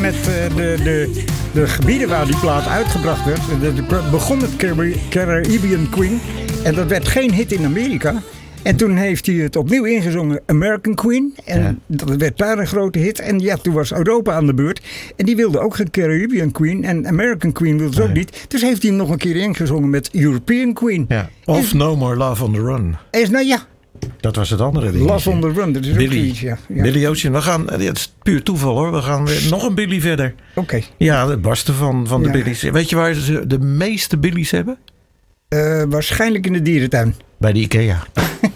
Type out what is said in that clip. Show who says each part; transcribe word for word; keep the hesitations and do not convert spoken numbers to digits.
Speaker 1: met uh, de, de, de gebieden waar die plaat uitgebracht werd. Het begon met Caribbean Queen. En dat werd geen hit in Amerika. En toen heeft hij het opnieuw ingezongen, American Queen. En ja. dat werd daar een grote hit. En ja, toen was Europa aan de beurt. En die wilde ook geen Caribbean Queen. En American Queen wilde ze ook niet. Dus heeft hij hem nog een keer ingezongen met European Queen.
Speaker 2: Ja. Of en, No More Love on the Run.
Speaker 1: Is, nou ja.
Speaker 2: Dat was het andere ding.
Speaker 1: Love on the Run, dat is
Speaker 2: Billy.
Speaker 1: ook zoiets, ja. ja.
Speaker 2: Billy Ocean. We gaan, het is puur toeval hoor. We gaan weer nog een Billy verder.
Speaker 1: Oké. Okay.
Speaker 2: Ja, het barsten van, van de ja. Billy's. Weet je waar ze de meeste Billy's hebben?
Speaker 1: Uh, waarschijnlijk in de dierentuin.
Speaker 2: Bij de IKEA.